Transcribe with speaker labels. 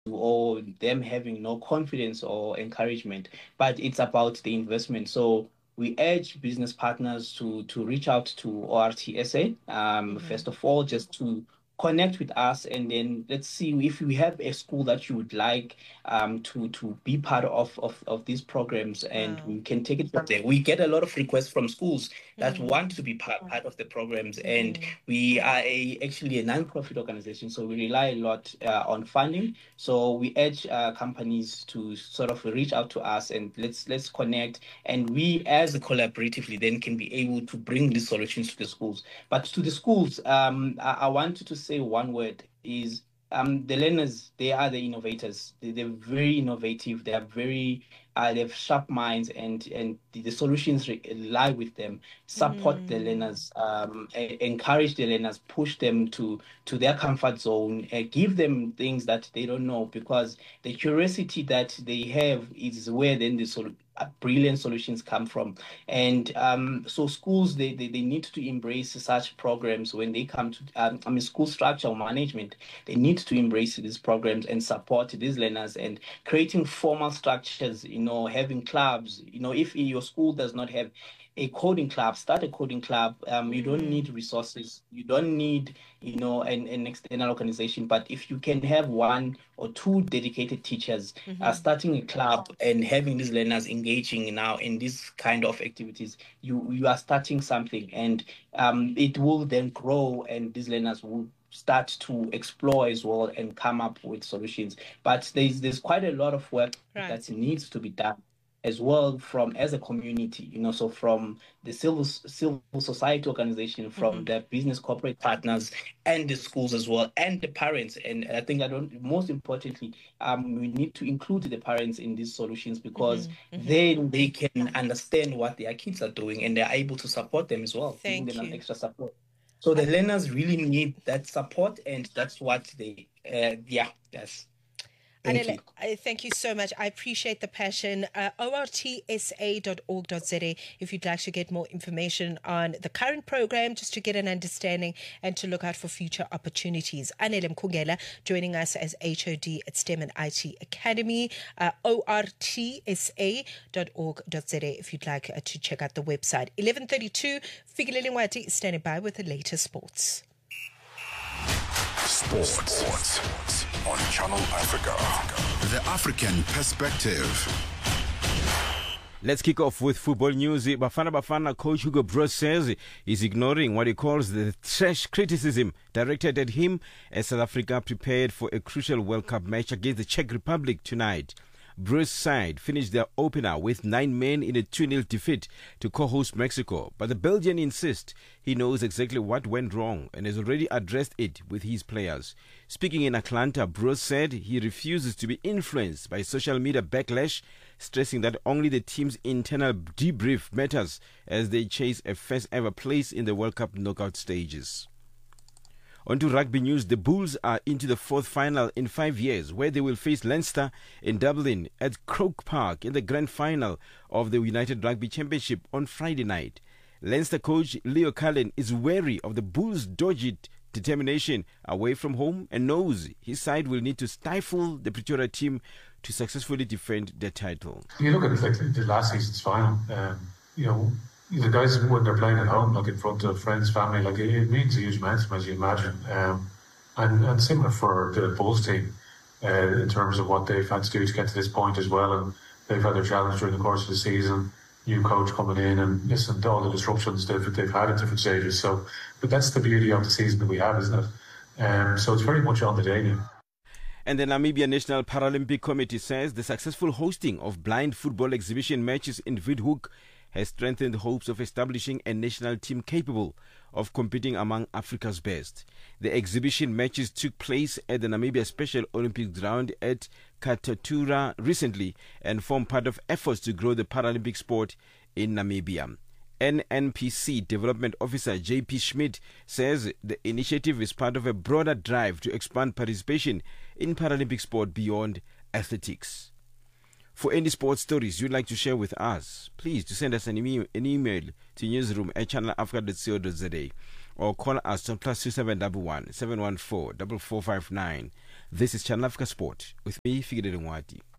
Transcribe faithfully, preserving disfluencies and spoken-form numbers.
Speaker 1: or them having no confidence or encouragement, but it's about the investment. So we urge business partners to to reach out to O R T S A, um,
Speaker 2: Mm-hmm.
Speaker 1: first of all, just to connect with us, and then let's see if we have a school that you would like um, to to be part of, of of these programs, and
Speaker 2: Wow.
Speaker 1: we can take it from there. We get a lot of requests from schools that
Speaker 2: Mm-hmm.
Speaker 1: want to be part, part of the programs, and
Speaker 2: Mm-hmm.
Speaker 1: we are a, actually a non-profit organization, so we rely a lot uh, on funding. So we urge uh, companies to sort of reach out to us, and let's let's connect, and we as a collaboratively then can be able to bring these solutions to the schools. But to the schools, um, I, I wanted to say one word is um, the learners. They are the innovators. They, they're very innovative. They are very uh, they have sharp minds, and and the, the solutions re- lie with them. Support the
Speaker 2: Mm.
Speaker 1: learners, um, e- encourage the learners, push them to to their comfort zone, uh, give them things that they don't know, because the curiosity that they have is where then the sol- uh, brilliant solutions come from. And um, so schools, they, they they need to embrace such programs when they come to um, I mean school structure or management. They need to embrace these programs and support these learners, and creating formal structures, you know, having clubs. You know, if your school does not have a coding club, start a coding club. Um, you don't
Speaker 2: Mm.
Speaker 1: need resources. You don't need, you know, an, an external organization. But if you can have one or two dedicated teachers uh,
Speaker 2: Mm-hmm.
Speaker 1: starting a club and having these learners engaging now in this kind of activities, you you are starting something, and um, it will then grow, and these learners will start to explore as well and come up with solutions. But there's there's quite a lot of work that
Speaker 2: Right.
Speaker 1: needs to be done as well, from as a community, you know, so from the civil civil society organization, from
Speaker 2: Mm-hmm.
Speaker 1: the business corporate partners, and the schools as well, and the parents. And I think I don't most importantly, um, we need to include the parents in these solutions, because
Speaker 2: Mm-hmm. Mm-hmm.
Speaker 1: then they can understand what their kids are doing, and they're able to support them as well, giving them
Speaker 2: Thank
Speaker 1: an
Speaker 2: you.
Speaker 1: extra support. So
Speaker 2: I,
Speaker 1: the learners really need that support, and that's what they, uh, yeah, yes. Thank
Speaker 2: Anele,
Speaker 1: you.
Speaker 2: I thank you so much. I appreciate the passion. Uh, O R T S A dot org dot Z A if you'd like to get more information on the current program, just to get an understanding and to look out for future opportunities. Anele Mkungela joining us as H O D at STEM and I T Academy, uh, O R T S A dot org dot Z A if you'd like uh, to check out the website. eleven thirty-two, Fikile Lingwati is standing by with the latest sports.
Speaker 3: Sports, Sports on Channel Africa. The African perspective.
Speaker 4: Let's kick off with football news. Bafana Bafana coach Hugo Broos says he's ignoring what he calls the trash criticism directed at him as South Africa prepared for a crucial World Cup match against the Czech Republic tonight. Broos' side finished their opener with nine men in a two nil defeat to co-host Mexico, but the Belgian insists he knows exactly what went wrong and has already addressed it with his players. Speaking in Atlanta, Broos said he refuses to be influenced by social media backlash, stressing that only the team's internal debrief matters as they chase a first ever place in the World Cup knockout stages. On to rugby news. The Bulls are into the fourth final in five years, where they will face Leinster in Dublin at Croke Park in the grand final of the United Rugby Championship on Friday night. Leinster coach Leo Cullen is wary of the Bulls' dogged determination away from home and knows his side will need to stifle the Pretoria team to successfully defend their title.
Speaker 5: You look at it like the last season's final, um, you know, the guys when they're playing at home, like in front of friends, family, like it, it means a huge amount to them, as you imagine. Um, and, and similar for the Bulls team uh, in terms of what they've had to do to get to this point as well. And they've had their challenge during the course of the season, new coach coming in, and listen to all the disruptions they've, they've had at different stages. So, but that's the beauty of the season that we have, isn't it? Um, so it's very much on the day now.
Speaker 4: And the Namibia National Paralympic Committee says the successful hosting of blind football exhibition matches in Windhoek has strengthened hopes of establishing a national team capable of competing among Africa's best. The exhibition matches took place at the Namibia Special Olympics ground at Katatura recently and form part of efforts to grow the Paralympic sport in Namibia. N N P C Development Officer J P Schmidt says the initiative is part of a broader drive to expand participation in Paralympic sport beyond athletics. For any sports stories you'd like to share with us, please do send us an email, an email to newsroom at channel africa dot co dot za or call us on plus two seven one one, seven one four, four four five nine. This is Channel Africa Sport with me, Figile Ngwati.